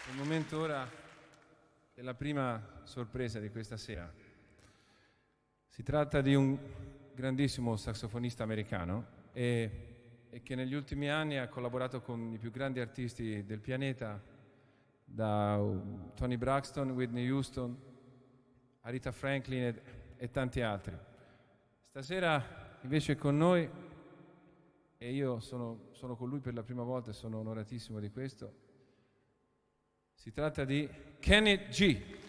È il momento ora della prima sorpresa di questa sera. Si tratta di un grandissimo sassofonista americano e che negli ultimi anni ha collaborato con i più grandi artisti del pianeta, da Tony Braxton, Whitney Houston, Aretha Franklin e tanti altri. Stasera invece è con noi, e io sono con lui per la prima volta e sono onoratissimo di questo. Si tratta di Kenny G.